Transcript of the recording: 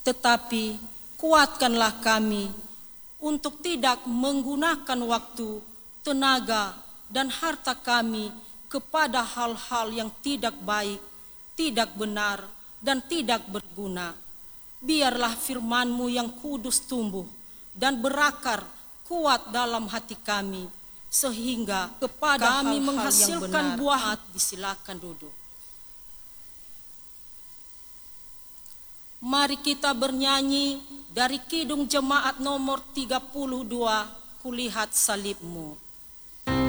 Tetapi kuatkanlah kami untuk tidak menggunakan waktu, tenaga, dan harta kami kepada hal-hal yang tidak baik, tidak benar, dan tidak berguna. Biarlah firman-Mu yang kudus tumbuh dan berakar kuat dalam hati kami, sehingga kepada kami menghasilkan buah. Disilakan duduk. Mari kita bernyanyi dari Kidung Jemaat nomor 32, Kulihat Salib-Mu.